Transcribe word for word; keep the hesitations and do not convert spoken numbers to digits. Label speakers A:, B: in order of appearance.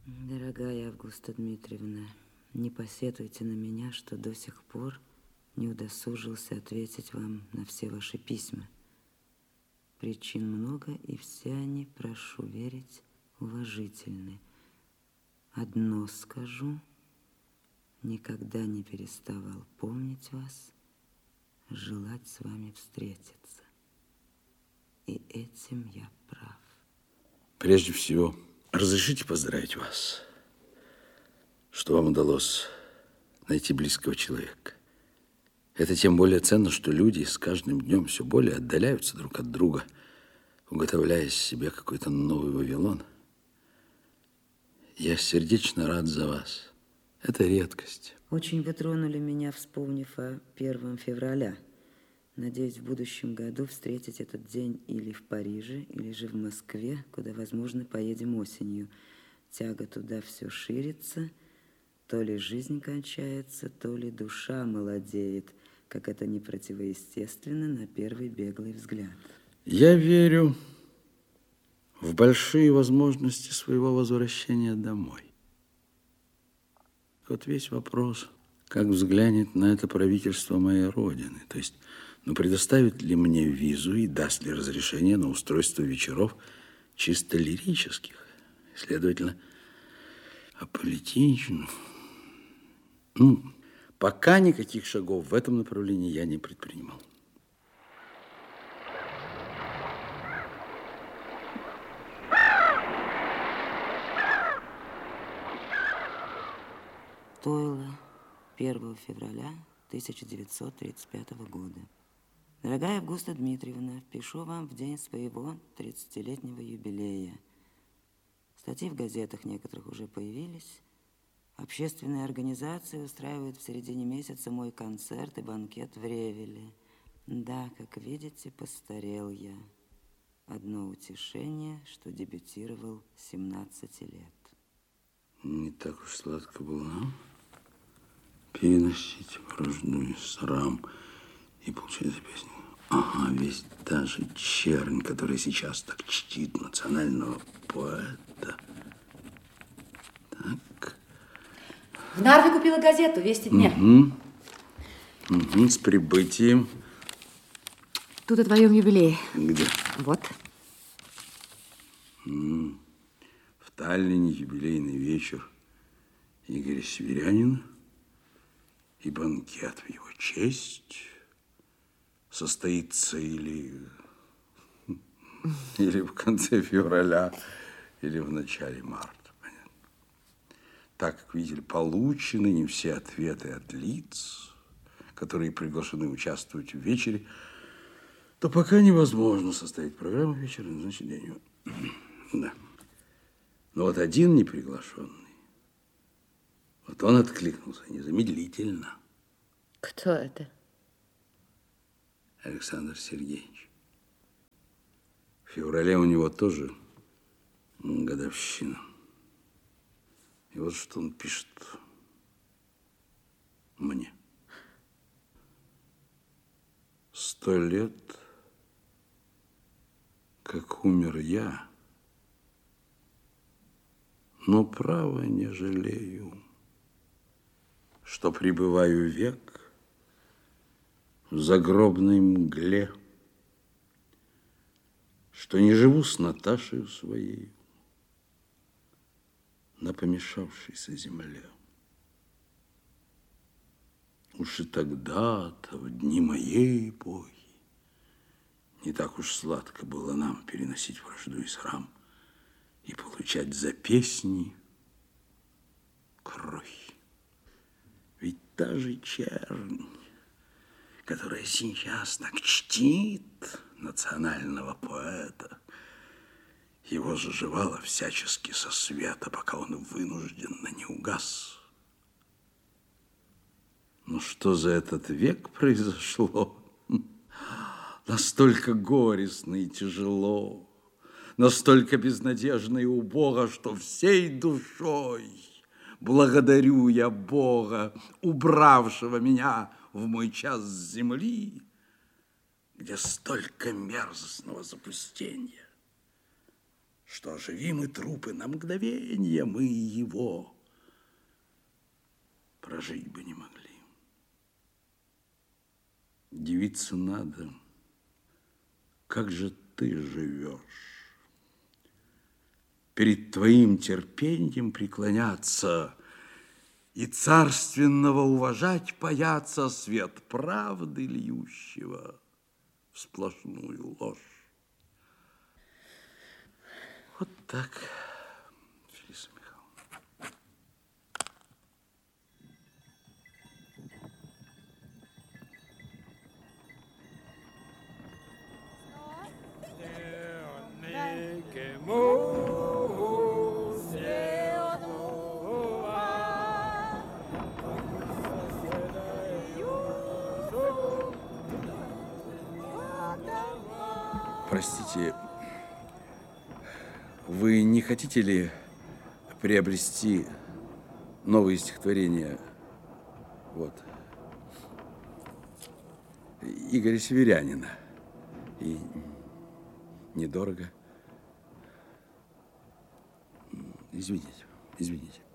A: Дорогая Августа Дмитриевна, не посетуйте на меня, что до сих пор не удосужился ответить вам на все ваши письма. Причин много, и все они, прошу верить, уважительны. Одно скажу, никогда не переставал помнить вас, желать с вами встретиться. И этим я прав.
B: Прежде всего, разрешите поздравить вас, что вам удалось найти близкого человека. Это тем более ценно, что люди с каждым днем все более отдаляются друг от друга, уготовляя себе какой-то новый Вавилон. Я сердечно рад за вас. Это редкость.
A: Очень вы тронули меня, вспомнив о первом февраля. Надеюсь, в будущем году встретить этот день или в Париже, или же в Москве, куда, возможно, поедем осенью. Тяга туда все ширится. То ли жизнь кончается, то ли душа молодеет, как это не противоестественно на первый беглый взгляд.
B: Я верю в большие возможности своего возвращения домой. Вот весь вопрос, как взглянет на это правительство моей родины. То есть, ну, предоставит ли мне визу и даст ли разрешение на устройство вечеров чисто лирических, следовательно, аполитичных. Ну, пока никаких шагов в этом направлении я не предпринимал.
A: Стоило первого февраля тысяча девятьсот тридцать пятого года. Дорогая Августа Дмитриевна, пишу вам в день своего тридцатилетнего юбилея. Статьи в газетах некоторых уже появились. Общественные организации устраивают в середине месяца мой концерт и банкет в Ревеле. Да, как видите, постарел я. Одно утешение, что дебютировал семнадцати лет.
B: Не так уж сладко было, а? Переносить вражду и срам и получать за песню. Ага, ведь даже чернь, которая сейчас так чтит национального поэта. Так.
C: В Нарве купила газету «Вести дня».
B: Угу. Угу, с прибытием.
C: Тут о твоем юбилее.
B: Где?
C: Вот.
B: М-м. В Таллине юбилейный вечер Игоря Северянина и банкет в его честь состоится или, или в конце февраля, или в начале марта. Понятно. Так как, видели, получены не все ответы от лиц, которые приглашены участвовать в вечере, то пока невозможно составить программу вечера, значит, день. Да. Но вот один неприглашенный, вот он откликнулся незамедлительно.
C: Кто это?
B: Александр Сергеевич. В феврале у него тоже годовщина. И вот что он пишет мне. Сто лет, как умер я, но право не жалею, что пребываю век в загробной мгле, что не живу с Наташей своей на помешавшейся земле. Уж и тогда-то, в дни моей эпохи, не так уж сладко было нам переносить вражду и срам и получать за песни кровь. Ведь та же чернь, которая сейчас так чтит национального поэта, его заживала всячески со света, пока он вынужденно не угас. Но что за этот век произошло? Настолько горестно и тяжело, настолько безнадежно и убого, что всей душой благодарю я Бога, убравшего меня в мой час с земли, где столько мерзостного запустения, что оживимы трупы на мгновенье, мы его прожить бы не могли. Дивиться надо, как же ты живешь. Перед твоим терпением преклоняться и царственного уважать паяться свет правды льющего в сплошную ложь. Вот так, Фелиса Михайловна. Простите, вы не хотите ли приобрести новые стихотворения? Вот. Игоря Северянина. И недорого. Извините, извините.